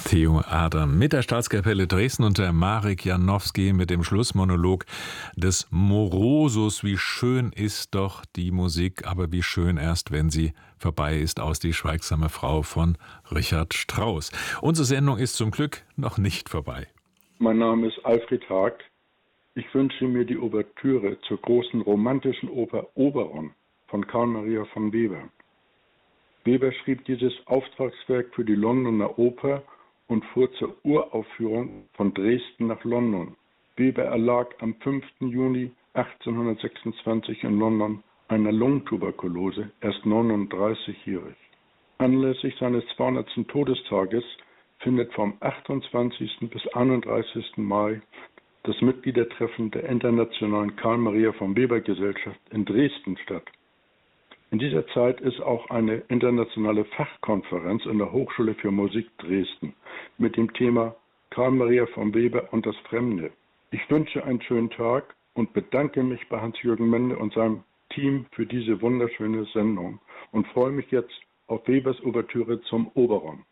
Theo Adam mit der Staatskapelle Dresden und der Marek Janowski mit dem Schlussmonolog des Morosus. Wie schön ist doch die Musik, aber wie schön erst, wenn sie vorbei ist, aus Die schweigsame Frau von Richard Strauss. Unsere Sendung ist zum Glück noch nicht vorbei. Mein Name ist Alfred Haag. Ich wünsche mir die Ouvertüre zur großen romantischen Oper Oberon von Carl Maria von Weber. Weber schrieb dieses Auftragswerk für die Londoner Oper und fuhr zur Uraufführung von Dresden nach London. Weber erlag am 5. Juni 1826 in London einer Lungentuberkulose, erst 39-jährig. Anlässlich seines 200. Todestages findet vom 28. bis 31. Mai das Mitgliedertreffen der Internationalen Carl Maria von Weber Gesellschaft in Dresden statt. In dieser Zeit ist auch eine internationale Fachkonferenz in der Hochschule für Musik Dresden mit dem Thema Carl Maria von Weber und das Fremde. Ich wünsche einen schönen Tag und bedanke mich bei Hans-Jürgen Mende und seinem Team für diese wunderschöne Sendung und freue mich jetzt auf Webers Ouvertüre zum Oberon.